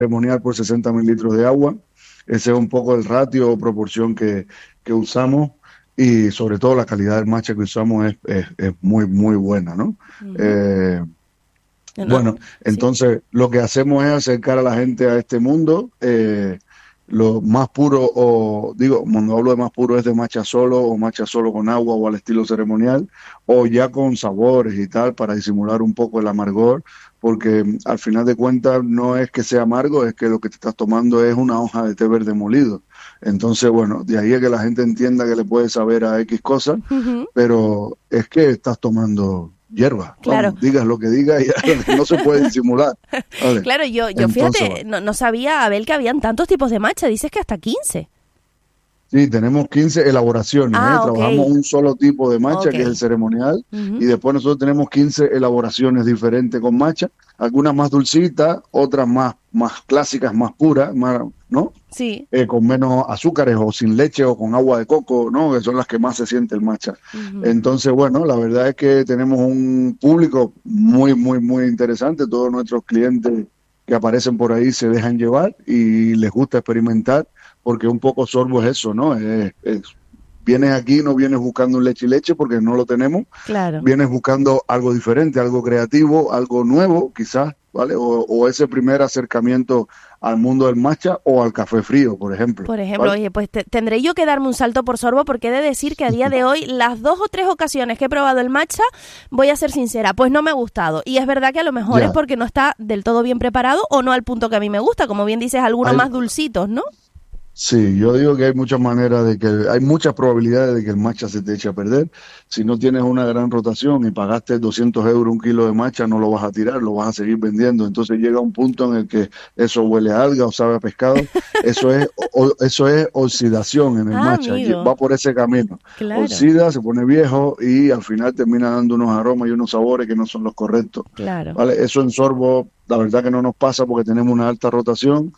ceremonial por 60 mililitros de agua. Ese es un poco el ratio o proporción que usamos, y sobre todo la calidad del matcha que usamos es muy, muy buena, ¿no? Uh-huh. Bueno, entonces lo que hacemos es acercar a la gente a este mundo. Lo más puro, o digo, cuando hablo de más puro es de matcha solo o matcha solo con agua o al estilo ceremonial, o ya con sabores y tal para disimular un poco el amargor, porque al final de cuentas no es que sea amargo, es que lo que te estás tomando es una hoja de té verde molido. Entonces, bueno, de ahí es que la gente entienda que le puede saber a X cosas, Uh-huh. pero es que estás tomando hierba. Claro. Vamos, digas lo que digas y no se puede disimular. ¿Vale? Claro, yo Entonces, fíjate, no sabía, Abel, que habían tantos tipos de matcha. Dices que hasta 15. sí, tenemos 15 elaboraciones, Ok. Trabajamos un solo tipo de matcha, Ok. que es el ceremonial, Uh-huh. y después nosotros tenemos 15 elaboraciones diferentes con matcha, algunas más dulcitas, otras más clásicas, más puras, más, ¿no? Sí. Con menos azúcares o sin leche o con agua de coco, ¿no? Que son las que más se siente el matcha. Uh-huh. Entonces, bueno, la verdad es que tenemos un público muy, muy, muy interesante. Todos nuestros clientes que aparecen por ahí se dejan llevar y les gusta experimentar, porque un poco Sorbo es eso, ¿no? Vienes aquí, no vienes buscando un leche y leche porque no lo tenemos. Claro. Vienes buscando algo diferente, algo creativo, algo nuevo, quizás, ¿vale? O ese primer acercamiento al mundo del matcha o al café frío, por ejemplo. Por ejemplo, ¿vale? oye, pues tendré yo que darme un salto por Sorbo, porque he de decir que a día de hoy, las 2 o 3 ocasiones que he probado el matcha, voy a ser sincera, pues no me ha gustado. Y es verdad que a lo mejor Ya. es porque no está del todo bien preparado o no al punto que a mí me gusta. Como bien dices, algunos Hay- más dulcitos, ¿no? Sí, yo digo que hay muchas maneras hay muchas probabilidades de que el matcha se te eche a perder. Si no tienes una gran rotación y pagaste 200 euros un kilo de matcha, no lo vas a tirar, lo vas a seguir vendiendo. Entonces llega un punto en el que eso huele a alga o sabe a pescado. Eso es oxidación en el matcha. Amigo. Va por ese camino. Claro. Oxida, se pone viejo y al final termina dando unos aromas y unos sabores que no son los correctos. Claro. ¿Vale? Eso en Sorbo, la verdad que no nos pasa porque tenemos una alta rotación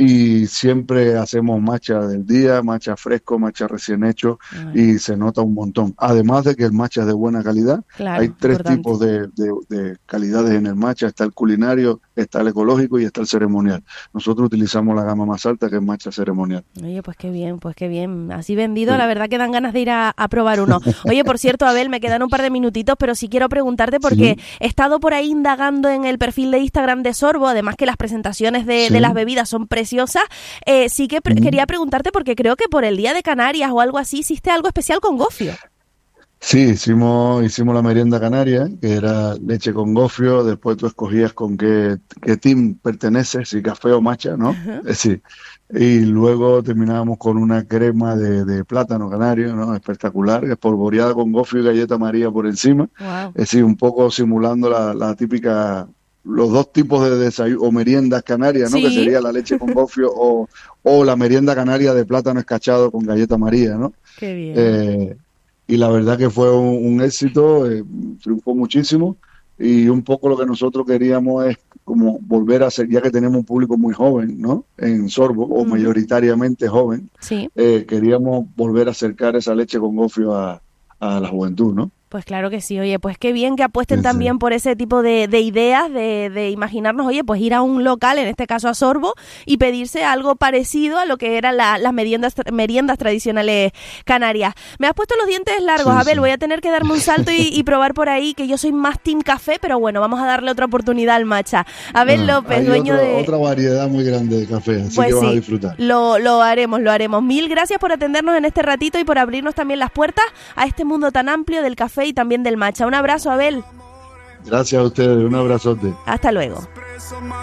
y siempre hacemos matcha del día, matcha fresco, matcha recién hecho, y se nota un montón. Además de que el matcha es de buena calidad. Claro, Hay 3 importante. tipos de calidades en el matcha: está el culinario, está el ecológico y está el ceremonial. Nosotros utilizamos la gama más alta, que es matcha ceremonial. Oye, pues qué bien, pues qué bien. Así vendido, Sí. la verdad que dan ganas de ir a probar uno. Oye, por cierto, Abel, me quedan un par de minutitos, pero sí quiero preguntarte porque Sí. he estado por ahí indagando en el perfil de Instagram de Sorbo, además que las presentaciones de Sí. las bebidas son preciosas. Sí que quería preguntarte porque creo que por el Día de Canarias o algo así hiciste algo especial con gofio. Sí, hicimos la merienda canaria, que era leche con gofio. Después tú escogías con qué team perteneces, si café o matcha, ¿no? Sí. Y luego terminábamos con una crema de plátano canario, ¿no? Espectacular, espolvoreada con gofio y galleta María por encima. Wow. Es decir, un poco simulando la típica, los dos tipos de desayuno o meriendas canarias, ¿no? Sí. Que sería la leche con gofio o la merienda canaria de plátano escachado con galleta María, ¿no? Qué bien. Y la verdad que fue un éxito, triunfó muchísimo, y un poco lo que nosotros queríamos es como volver a hacer, ya que tenemos un público muy joven, ¿no? En Sorbo, o mayoritariamente joven, Sí. queríamos volver a acercar esa leche con gofio a la juventud, ¿no? Pues claro que sí, oye, pues qué bien que apuesten Sí, también sí. por ese tipo de ideas, de imaginarnos, oye, pues ir a un local, en este caso a Sorbo, y pedirse algo parecido a lo que eran las meriendas tradicionales canarias. Me has puesto los dientes largos, Sí, Abel, sí. voy a tener que darme un salto y probar por ahí, que yo soy más team café, pero bueno, vamos a darle otra oportunidad al matcha. Abel López, Hay dueño de... otra variedad muy grande de café, así Pues que vas a sí, disfrutar. lo haremos. Mil gracias por atendernos en este ratito y por abrirnos también las puertas a este mundo tan amplio del café y también del matcha. Un abrazo, Abel. Gracias a ustedes, un abrazote. Hasta luego.